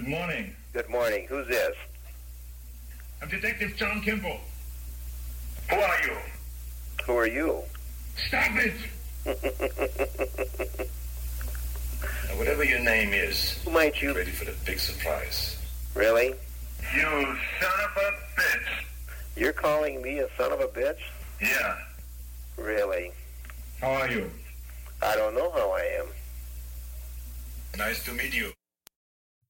Good morning. Good morning. Who's this? I'm Detective John Kimball. Who are you? Who are you? Stop it! Now, whatever your name is, Who might you... get ready for the big surprise. Really? You son of a bitch! You're calling me a son of a bitch? Yeah. Really? How are you? I don't know how I am. Nice to meet you.